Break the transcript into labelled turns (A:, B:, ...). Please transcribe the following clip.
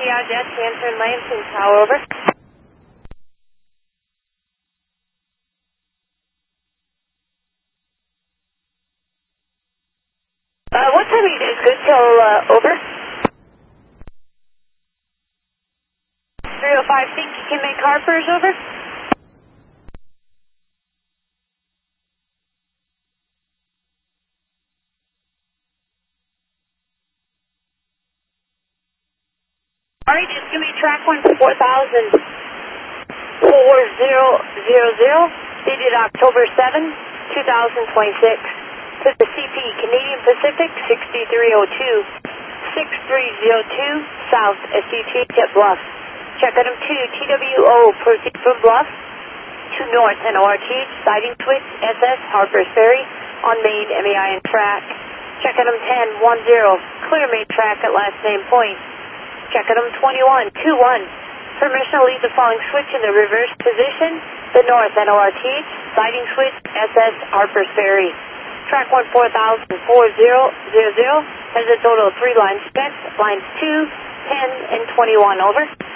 A: TR Jet, answering Lansing Tower, over. What time are you guys good till, over? 305, think you can make Harper's, over? Alright, just give me track 1 for 4,000. 4000, dated October 7, 2026. To the CP, Canadian Pacific, 6302, 6302, South, SCT at Bluff. Check item 2, TWO, proceed from Bluff, to North, NORT, siding switch, SS, Harper's Ferry, on main, MAI and track. Check item 10, 10, clear main track at last name point. Check item 21, 21, permission to leave the following switch in the reverse position, the North, NORT, siding switch, SS, Harper's Ferry. Track 1 4000, 4000, has a total of 3 lines spent, lines 2, 10, and 21, over.